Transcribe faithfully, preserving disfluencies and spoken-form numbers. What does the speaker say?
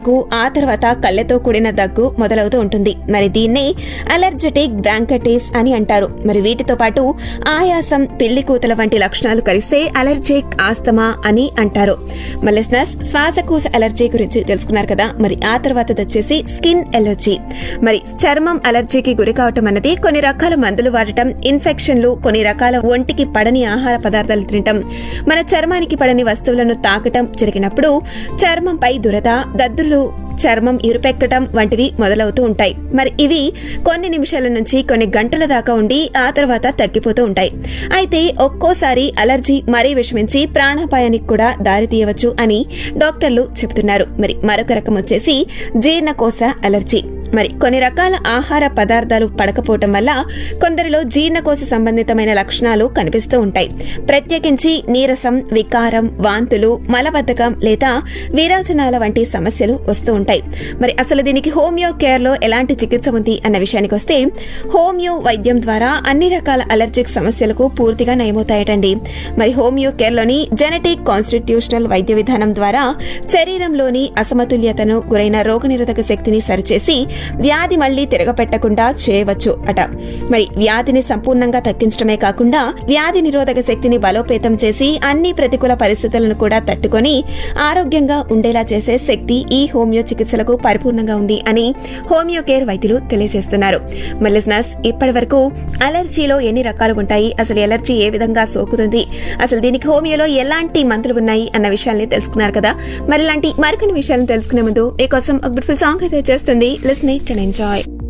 దగ్గు, ఆ తర్వాత కళ్ళతో కూడిన దగ్గు మొదలవుతూ ఉంటుంది. మరి దీన్నే అలర్జెటిక్ బ్రాంకైటిస్ అని అంటారు. మరి వీటితో పాటు ఆయాసం, పిల్లి కూతల వంటి లక్షణాలు కలిస్తే అలర్జిక్ ఆస్తమా అని అంటారు. మరి లిసనర్స్, శ్వాసకోశ అలర్జీ గురించి తెలుసుకున్నారు కదా. మరి ఆ తర్వాత వచ్చేసి స్కిన్ ఎలర్జీ. మరి చర్మం అలర్జీకి గురి కావటం అన్నది కొన్ని రకాల మందులు వాడటం, ఇన్ఫెక్షన్లు, కొన్ని రకాల ఒంటికి పడని ఆహార పదార్థాలు తినటం, మన చర్మానికి పడని వస్తువులను తాకటం జరిగినప్పుడు చర్మంపై దురద, దద్దులు, చర్మం ఇరుపెక్కటం వంటివి మొదలవుతూ ఉంటాయి. మరి ఇవి కొన్ని నిమిషాల నుంచి కొన్ని గంటల దాకా ఉండి ఆ తర్వాత తగ్గిపోతూ ఉంటాయి. అయితే ఒక్కోసారి అలర్జీ మరీ విషమించి ప్రాణాపాయానికి కూడా దారితీయవచ్చు అని డాక్టర్లు చెబుతున్నారు. మరి మరొక రకం వచ్చేసి జీర్ణకోశ అలర్జీ. మరి కొన్ని రకాల ఆహార పదార్థాలు పడకపోవటం వల్ల కొందరిలో జీర్ణకోశ సంబంధితమైన లక్షణాలు కనిపిస్తూ ఉంటాయి. ప్రత్యేకించి నీరసం, వికారం, వాంతులు, మలబద్ధకం లేదా విరోచనాల వంటి సమస్యలు వస్తూ ఉంటాయి. మరి అసలు దీనికి హోమియో కేర్ లో ఎలాంటి చికిత్స ఉంది అన్న విషయానికి వస్తే, హోమియో వైద్యం ద్వారా అన్ని రకాల అలర్జిక్ సమస్యలకు పూర్తిగా నయమవుతాయటండి. మరి హోమియో కేర్ లోని జెనెటిక్ కాన్స్టిట్యూషనల్ వైద్య విధానం ద్వారా శరీరంలోని అసమతుల్యతను గురైన రోగనిరోధక శక్తిని సరిచేసి వ్యాధి మళ్లీ తిరగపెట్టకుండా చేయవచ్చు అట. మరి వ్యాధిని సంపూర్ణంగా తగ్గించడమే కాకుండా వ్యాధి నిరోధక శక్తిని బలోపేతం చేసి అన్ని ప్రతికూల పరిస్థితులను కూడా తట్టుకొని ఆరోగ్యంగా ఉండేలా చేసే శక్తి ఈ హోమియో చికిత్సలకు పరిపూర్ణంగా ఉంది అని హోమియో కేర్ వైద్యులు తెలియజేస్తున్నారు. మరి లిసనర్స్, ఇప్పటి వరకు అలర్జీలో ఎన్ని రకాలు ఉంటాయి, అసలు ఎలర్జీ ఏ విధంగా సోకుతుంది, అసలు దీనికి హోమియోలో ఎలాంటి మందులు ఉన్నాయి అన్న విషయాల్ని తెలుసుకున్నారు కదా. మరి ఇలాంటి మరికొన్ని విషయాలను తెలుసుకునే ముందు మీకోసం ఒక బ్యూటిఫుల్ సాంగ్ అయితే చేస్తుంది. Listen it and enjoy.